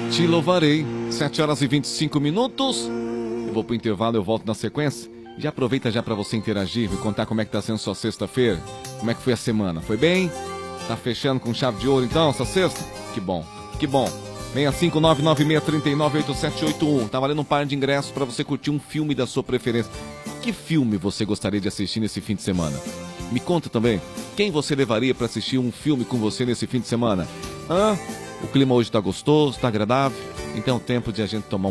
Te louvarei. 7 horas e 25 minutos. Eu vou pro intervalo, eu volto na sequência. Já aproveita já para você interagir, me contar como é que tá sendo sua sexta-feira. Como é que foi a semana? Foi bem? Tá fechando com chave de ouro então, essa sexta? Que bom, que bom. 65996398781. Tá valendo um par de ingressos para você curtir um filme da sua preferência. Que filme você gostaria de assistir nesse fim de semana? Me conta também. Quem você levaria para assistir um filme com você nesse fim de semana? O clima hoje tá gostoso, tá agradável. Então é tempo de a gente tomar